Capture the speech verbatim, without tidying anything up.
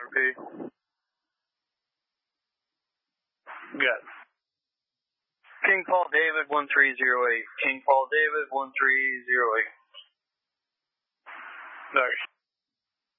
Repeat. Good. King Paul David one three zero eight. King Paul David one three zero eight. Sorry.